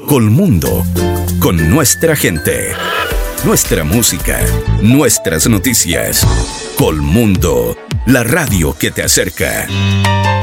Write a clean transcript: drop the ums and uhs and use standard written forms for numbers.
Colmundo, con nuestra gente, nuestra música, nuestras noticias. Colmundo, la radio que te acerca.